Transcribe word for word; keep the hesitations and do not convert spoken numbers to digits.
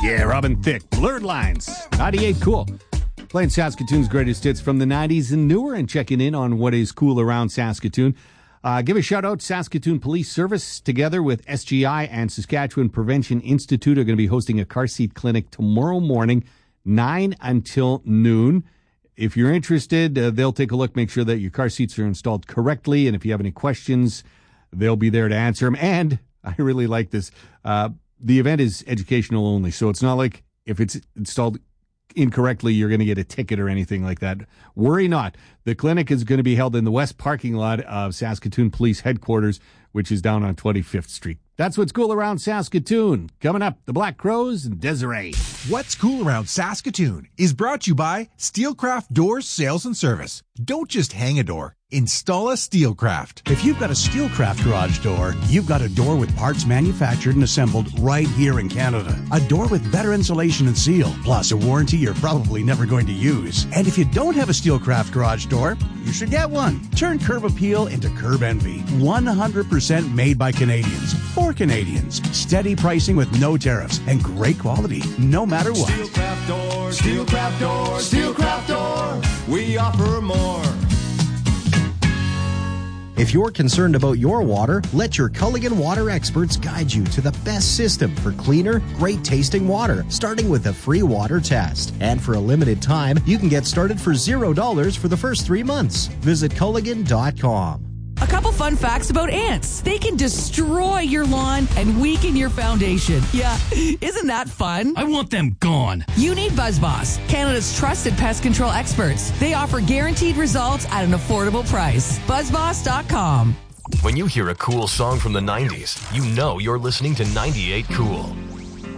Yeah, Robin Thicke, Blurred Lines, ninety-eight Cool. Playing Saskatoon's greatest hits from the nineties and newer and checking in on what is cool around Saskatoon. Uh, give a shout out, Saskatoon Police Service, together with S G I and Saskatchewan Prevention Institute, are going to be hosting a car seat clinic tomorrow morning, nine until noon. If you're interested, uh, they'll take a look, make sure that your car seats are installed correctly, and if you have any questions, they'll be there to answer them. And I really like this. Uh, the event is educational only, so it's not like if it's installed incorrectly, you're going to get a ticket or anything like that. Worry not. The clinic is going to be held in the west parking lot of Saskatoon Police Headquarters, which is down on twenty-fifth Street. That's what's cool around Saskatoon. Coming up, the Black Crows and Desiree. What's cool around Saskatoon is brought to you by Steelcraft Doors Sales and Service. Don't just hang a door. Install a Steelcraft. If you've got a Steelcraft garage door, you've got a door with parts manufactured and assembled right here in Canada. A door with better insulation and seal, plus a warranty you're probably never going to use. And if you don't have a Steelcraft garage door, you should get one. Turn Curb Appeal into Curb Envy. one hundred percent made by Canadians, for Canadians. Steady pricing with no tariffs and great quality, no matter what. Steelcraft Door, Steelcraft Door, Steelcraft Door. We offer more. If you're concerned about your water, let your Culligan water experts guide you to the best system for cleaner, great-tasting water, starting with a free water test. And for a limited time, you can get started for zero dollars for the first three months. Visit Culligan dot com. A couple fun facts about ants. They can destroy your lawn and weaken your foundation. Yeah, isn't that fun? I want them gone. You need BuzzBoss, Canada's trusted pest control experts. They offer guaranteed results at an affordable price. buzz boss dot com. When you hear a cool song from the nineties, you know you're listening to ninety-eight Cool.